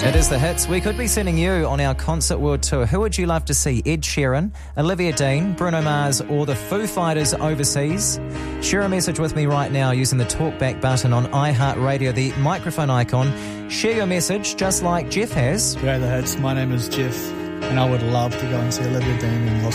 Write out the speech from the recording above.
It is the hits. We could be sending you on our Concert World Tour. Who would you love to see? Ed Sheeran, Olivia Dean, Bruno Mars, or the Foo Fighters overseas? Share a message with me right now using the talkback button on iHeartRadio, the microphone icon. Share your message just like Jeff has. Great, the hits. My name is Jeff, and I would love to go and see Olivia Dean in Los